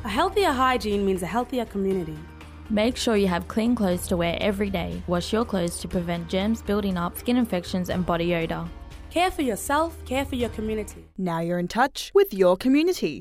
A healthier hygiene means a healthier community. Make sure you have clean clothes to wear every day. Wash your clothes to prevent germs building up, skin infections and body odour. Care for yourself, care for your community. Now you're in touch with your community.